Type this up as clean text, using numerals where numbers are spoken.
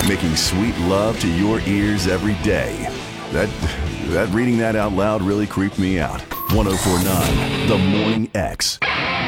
making sweet love to your ears every day. That reading that out loud really creeped me out. 1049, The Morning X.